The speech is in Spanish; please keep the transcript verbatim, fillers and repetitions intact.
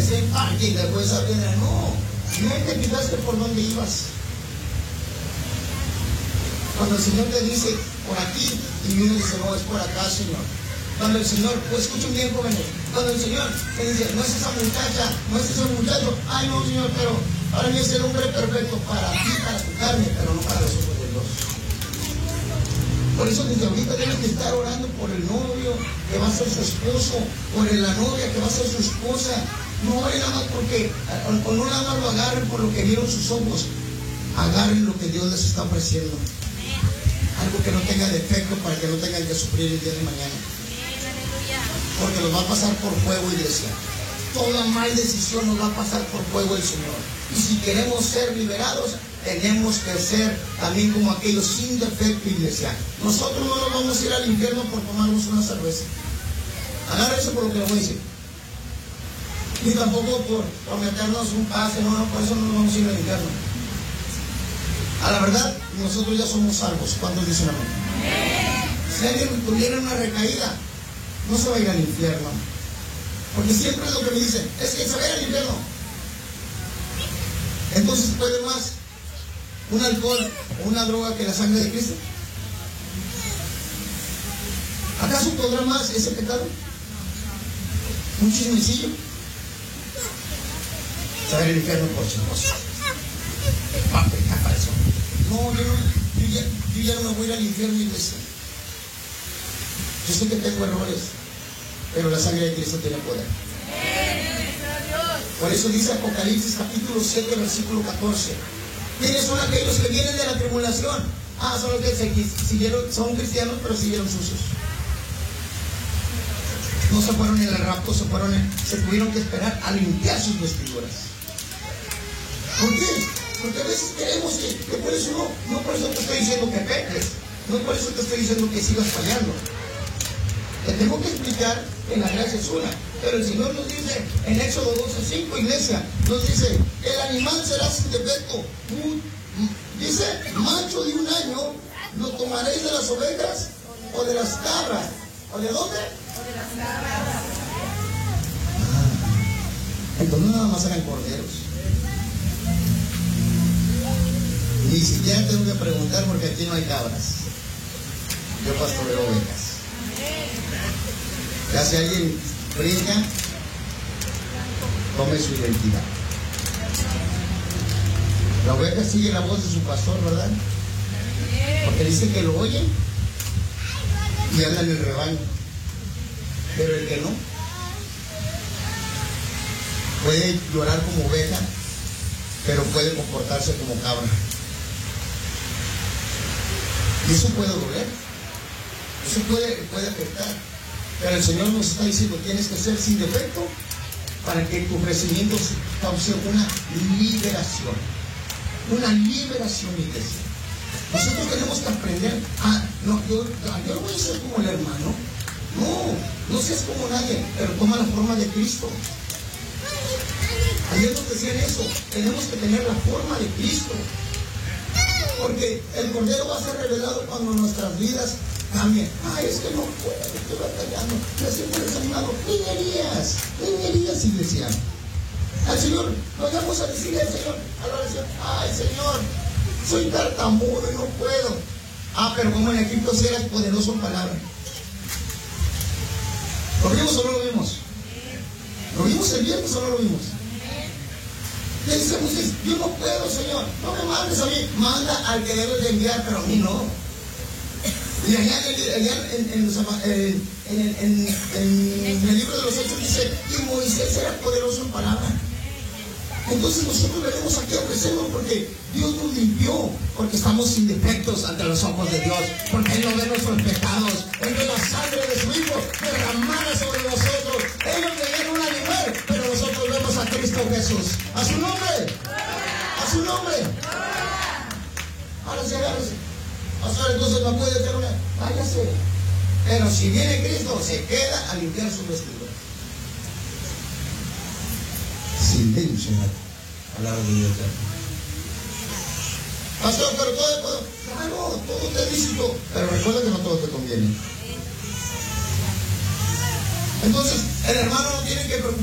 ese parque y después esa piedra. No, no te fijaste por dónde ibas. Cuando el Señor te dice, por aquí, y uno dice, no, es por acá, Señor. Cuando el Señor, pues escuchen bien, jóvenes, cuando el Señor te dice, no es esa muchacha, no es ese muchacho, ay no, Señor, pero para mí es el hombre perfecto, para ti, para tu carne, pero no para los ojos de Dios. Por eso desde ahorita deben de estar orando por el novio que va a ser su esposo, por la novia que va a ser su esposa. No oren nada más porque, o no nada más lo agarren por lo que vieron sus ojos, agarren lo que Dios les está ofreciendo. Algo que no tenga defecto para que no tengan que sufrir el día de mañana. Porque nos va a pasar por fuego, iglesia. Toda mal decisión nos va a pasar por fuego el Señor. Y si queremos ser liberados, tenemos que ser también como aquellos sin defecto, iglesia. Nosotros no nos vamos a ir al infierno por tomarnos una cerveza. Agárrense por lo que les voy a decir. Ni tampoco por prometernos un pase, no, no, por eso no nos vamos a ir al infierno. A la verdad, nosotros ya somos salvos. ¿Cuántos dicen amén? Si alguien tuviera una recaída, no se va a ir al infierno. Porque siempre es lo que me dicen, es que se va a ir al infierno. Entonces, ¿puede más un alcohol o una droga que la sangre de Cristo? ¿Acaso podrá más ese pecado? ¿Un chismecillo? Se va a ir al infierno por chismoso. Va a pecar para eso. No, yo, no yo, ya, yo ya no me voy a ir al infierno, iglesia. Yo sé que tengo errores, pero la sangre de Cristo tiene poder. Por eso dice Apocalipsis capítulo siete, versículo catorce. ¿Quiénes son aquellos que vienen de la tribulación? Ah, son los que se siguieron, son cristianos, pero siguieron sucios. No se fueron en el rapto, se fueron en, se tuvieron que esperar a limpiar sus vestiduras. ¿Por qué? Porque a veces queremos que, que por eso no, no por eso te estoy diciendo que peques, no por eso te estoy diciendo que sigas fallando. Te tengo que explicar que la gracia es una, pero el Señor nos dice en Éxodo doce cinco, iglesia, nos dice, el animal será sin defecto. Dice, macho de un año, ¿lo tomaréis de las ovejas o de las cabras? ¿O de dónde? O de las cabras. Ah, entonces nada más eran corderos. Ni siquiera tengo que preguntar porque aquí no hay cabras. Yo pastoreo ovejas. Ya si alguien brinca, tome su identidad. La oveja sigue la voz de su pastor, ¿verdad? Porque dice que lo oyen y anda en el rebaño. Pero el que no, puede llorar como oveja, pero puede comportarse como cabra. Y eso puede doler, eso puede, puede afectar. Pero el Señor nos está diciendo, tienes que ser sin defecto para que tu crecimiento cause una liberación. Una liberación, iglesia. Nosotros tenemos que aprender a, no, yo, yo no voy a ser como el hermano. No, no seas como nadie, pero toma la forma de Cristo. Ayer nos decían eso, tenemos que tener la forma de Cristo. Porque el Cordero va a ser revelado cuando nuestras vidas cambien. Ay, es que no puedo, estoy batallando, me siento desanimado. Niñerías, niñerías, iglesia. Al Señor, nos vamos a decirle al Señor, a la oración, ay, Señor, soy tartamudo y no puedo. Ah, pero como en Egipto eras poderoso en palabra. ¿Lo vimos o no lo vimos? ¿Lo vimos el viernes o no lo vimos? Le decimos, yo no puedo, Señor, no me mandes a mí, manda al que debes de enviar, pero a mí no. Y allá, allá en, en, en, en, en, en el libro de los Hechos dice, y Moisés era poderoso en palabra. Entonces nosotros venimos aquí a ofrecernos porque Dios nos limpió, porque estamos sin defectos ante los ojos de Dios, porque Él no ve nuestros pecados, Él ve la sangre de su Hijo derramada sobre nosotros. Ellos veían un animal, pero nosotros vemos a Cristo Jesús. A su nombre, a su nombre. Ahora sí, agárrese. Pastor, entonces no puede hacer una, váyase. Pero si viene Cristo, se queda a limpiar sus vestidos. Silencio en la palabra de Dios. Pastor, pero todo, todo, claro, todo te es lícito, pero recuerda que no todo te conviene. Entonces, el hermano no tiene que preocuparse.